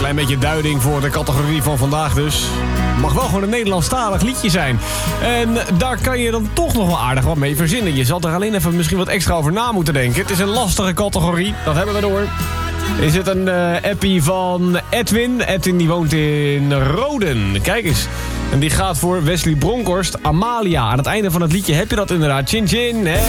klein beetje duiding voor de categorie van vandaag dus. Mag wel gewoon een Nederlandstalig liedje zijn. En daar kan je dan toch nog wel aardig wat mee verzinnen. Je zal er alleen even misschien wat extra over na moeten denken. Het is een lastige categorie, dat hebben we door. Is het een appie van Edwin? Edwin die woont in Roden. Kijk eens. En die gaat voor Wesley Bronkhorst, Amalia. Aan het einde van het liedje heb je dat inderdaad. Chin chin, hè?